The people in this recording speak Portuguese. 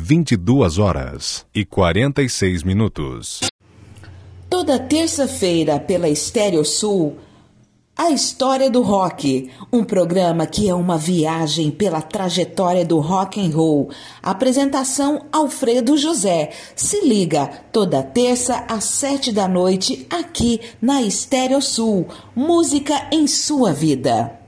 22h46. Toda terça-feira pela Estéreo Sul, A História do Rock, um programa que é uma viagem pela trajetória do rock and roll. Apresentação Alfredo José. Se liga, toda terça às 7 da noite, aqui na Estéreo Sul. Música em sua vida.